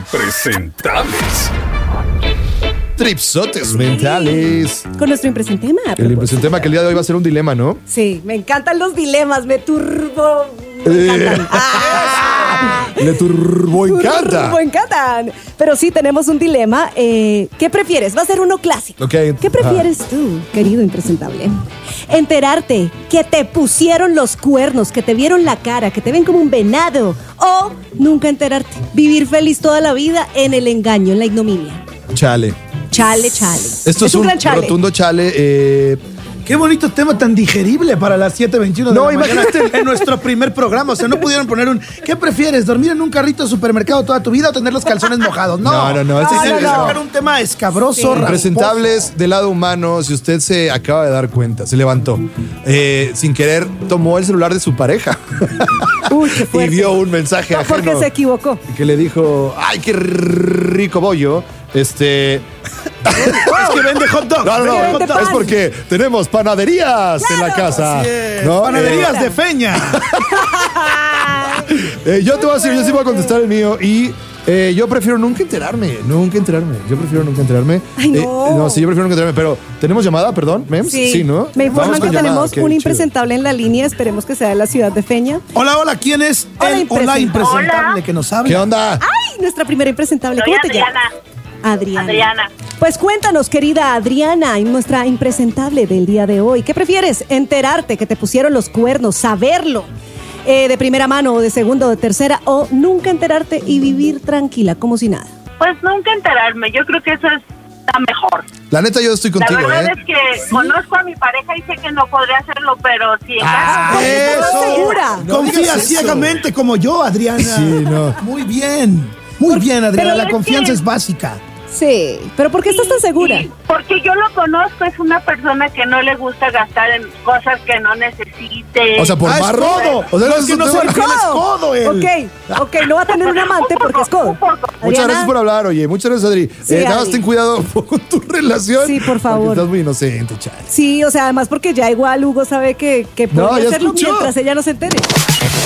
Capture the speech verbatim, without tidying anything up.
Impresentables. Tripsotes mentales. Con nuestro impresentema. El impresentema que el día de hoy va a ser un dilema, ¿no? Sí, me encantan los dilemas, me turbo. Me Eh. encantan. ¡Ah! Le turbo encanta. Turbo encantan. Pero sí, tenemos un dilema. Eh, ¿Qué prefieres? Va a ser uno clásico. Ok. ¿Qué prefieres tú, querido impresentable? Enterarte que te pusieron los cuernos, que te vieron la cara, que te ven como un venado. O nunca enterarte. Vivir feliz toda la vida en el engaño, en la ignominia. Chale. Chale, chale. Esto es, un, gran chale. rotundo chale. Eh, Qué bonito tema tan digerible para las siete veintiuno de No, la mañana imagínate. en nuestro primer programa. O sea, no pudieron poner un ¿qué prefieres? ¿Dormir en un carrito de supermercado toda tu vida o tener los calzones mojados? No, No, no, no, ese Tenían sí, que no. sacar un tema escabroso, Sí. rasposo. Impresentables del lado humano, si usted se acaba de dar cuenta, se levantó, eh, sin querer tomó el celular de su pareja Uy, qué y fuerte. vio un mensaje No, porque ajeno se equivocó. que le dijo, ay, qué rico bollo. Este... Es que vende hot dogs. No, no, no, vende hot Vende dogs. es porque tenemos panaderías en la casa. Así es, ¿no? Panaderías Eh, de Feña. Eh, yo te voy a decir, yo sí voy a contestar el mío y eh, yo prefiero nunca enterarme, nunca enterarme. Yo prefiero nunca enterarme. Ay, no. Eh, no, sí, yo prefiero nunca enterarme, pero ¿tenemos llamada, perdón, Mems? Sí, ¿no? Me informan Vamos que con llamada, tenemos ok, un chido. impresentable en la línea. Esperemos que sea de la ciudad de Feña. Hola, hola, ¿quién es Hola, el hola impresentable. impresentable Hola. que nos habla? ¿Qué onda? ¡Ay! Nuestra primera impresentable. Soy ¿Cómo te llamas? Adriana. Adriana. Adriana. Pues cuéntanos, querida Adriana, y nuestra impresentable del día de hoy. ¿Qué prefieres? ¿Enterarte que te pusieron los cuernos, saberlo eh, de primera mano o de segunda o de tercera, o nunca enterarte y vivir tranquila, como si nada? Pues nunca enterarme. Yo creo que eso está mejor. La neta, yo estoy contigo, La verdad ¿eh? es que conozco a mi pareja y sé que no podría hacerlo, pero sí. en Ah, caso- ¿Estás segura? No Confía digas eso. ciegamente como yo, Adriana. Sí, no. Muy bien. Muy bien, Adriana. pero La es confianza que- es básica. Sí, pero ¿por qué estás tan segura? Sí, porque yo lo conozco, es una persona que no le gusta gastar en cosas que no necesite. O sea, por Ah, es marro. codo. O sea, No, no, es que no no- se refiere, es codo él. Ok, ok, no va a tener un amante porque es codo. Muchas Adriana, gracias por hablar, oye. Muchas gracias, Adri. Sí, eh, nada más Adri. ten cuidado con tu relación. Sí, por favor. Porque estás muy inocente, chale. Sí, o sea, además porque ya igual Hugo sabe que, que No, puede ya hacerlo escuchó. mientras ella no se entere.